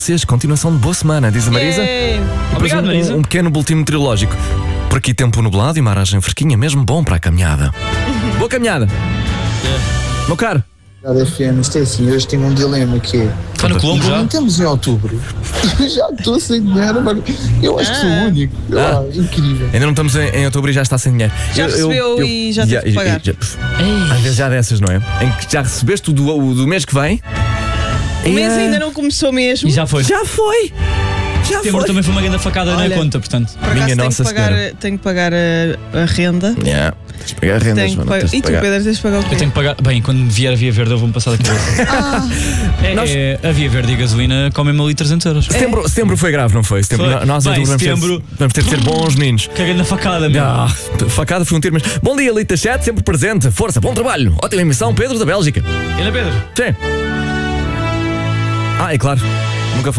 Continuação de boa semana, diz a Marisa. Obrigado, Marisa. Um pequeno boletim meteorológico. Por aqui tempo nublado e uma aragem fresquinha, mesmo bom para a caminhada. Boa caminhada. Meu caro. FM, isto é assim, hoje tenho um dilema que é. Está no Colombo já? Não temos em outubro. Eu já estou sem dinheiro, mas eu acho que sou o único. Incrível. Ainda não estamos em outubro e já está sem dinheiro. Já recebeu e já teve que pagar. Às vezes já dessas, não é? Em que já recebeste o do mês que vem. O mês ainda não começou mesmo. E já foi. Já foi! Setembro também foi uma grande facada na conta, portanto. Por acaso tenho que pagar a renda. Tens de pagar rendas, mano. E tu, Pedro, tens de pagar o quê? Eu tenho que pagar. Bem, quando vier a Via Verde, eu vou-me passar da cabeça. A Via Verde e a gasolina comem-me ali 300 euros. Setembro foi grave, não foi? Nós em setembro vamos ter de ser bons meninos. Caguei na facada, meu. Facada foi um termo. Mas... Bom dia, Lita Chat, sempre presente. Força, bom trabalho. Ótima emissão, Pedro da Bélgica. Ele é Pedro. Sim. É claro. Nunca